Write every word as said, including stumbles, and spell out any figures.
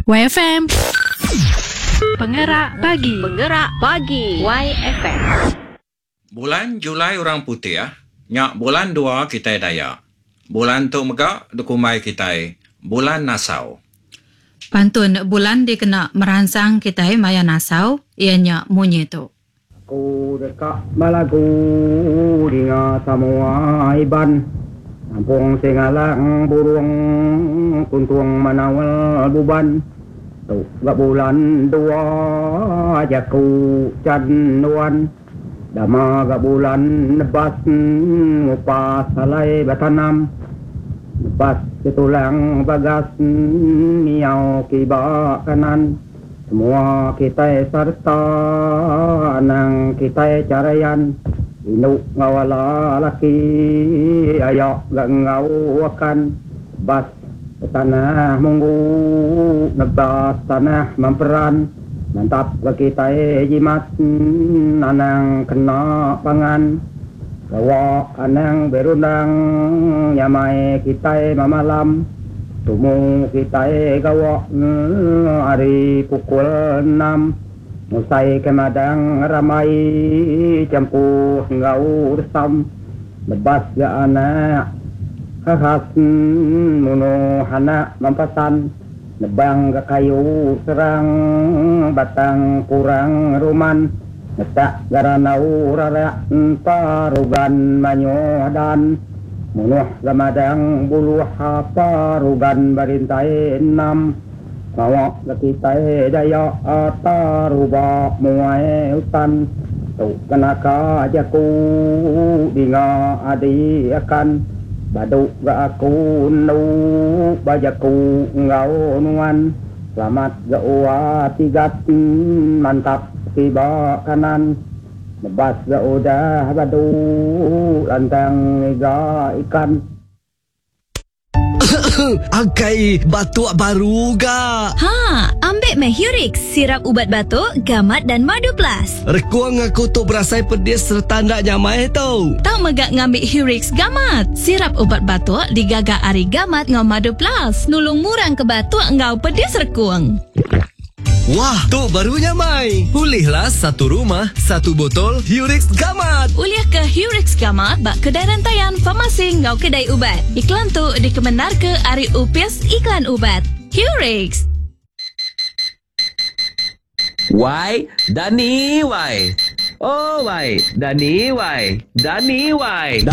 Y F M Penggerak Pagi. Penggerak Pagi Y F M. Bulan Julai orang putih ah. Nyak bulan dua kita Dayak. Bulan tu megak dukumai kita bulan Nasau. Pantun bulan dikena merangsang kita maya Nasau ianya munyi tu. Ku dekat malagu dinga semua iban. Kampung singalang burung kuntung manawal buban. Tu gak bulan dua jaku canduan. Dama gak bulan nebas ngupas salai batanam. Nebas ketulang bagas niau kiba kanan. Semua kita serta nang kita carayan. Inuk ngawala laki ayak gak ngawakan. Bas tanah munggu nebas tanah memperan. Mantap bagi kita jimat anang kena pangan. Bawa anang berundang nyamai kita mamalam. Tumu kita gawa hari pukul enam. Musai kemadang ramai campur ngau resam. Lebas ga anak khas muno anak mampasan. Nebang ke kayu serang batang kurang ruman. Netak garanau rarak parugan manyodan. Munuh gamadang buluh parugan barintai enam. Mawak kekitai daya ataruba muai hutan. Tu kenaka jaku dinga adi akan. Baduk ga aku nu bajaku ngau nuan. Selamat ga uwa tigat mantap tiba kanan. Lebas ga udah badu lantang iga ikan. Agai batuk baru ga. Ha, ambek meh Hurix, sirap ubat batuk, gamat dan madu plus. Rekuang aku tu berasai pedis serta nak nyamai tau. Tak megak ngambil Hurix gamat. Sirap ubat batuk digagak ari gamat ngau madu plus. Nulung murang ke batuk ngau pedis rekuang. Wah, tu barunya mai. Pulihlah satu rumah, satu botol Hurix Gamat. Uliah ke Hurix Gamat bak kedai rantaian farmasi ngau kedai ubat. Iklan tu dikebenar ke Ari Upis Iklan Ubat. Hurix. Y, Dani Y. Oh Y, Dani Y. Dani Y.